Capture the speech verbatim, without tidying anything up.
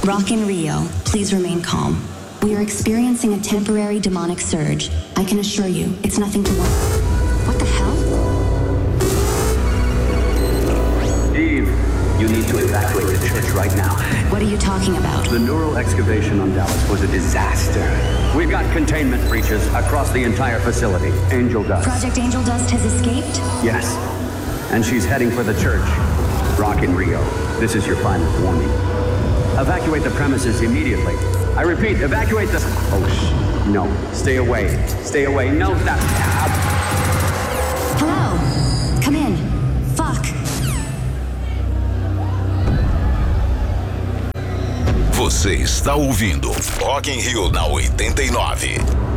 Rock in Rio, please remain calm. We are experiencing a temporary demonic surge. I can assure you, it's nothing to worry. What the hell? Eve, you need to evacuate the church right now. What are you talking about? The neural excavation on Dallas was a disaster. We've got containment breaches across the entire facility. Angel Dust. Project Angel Dust has escaped? Yes. And she's heading for the church. Rock in Rio. This is your final warning. Evacuate the premises immediately. I repeat, evacuate the... Oh, sh... No. Stay away. Stay away. No, that... Hello? Come in. Fuck. Você está ouvindo Rock in Rio na oitenta e nove.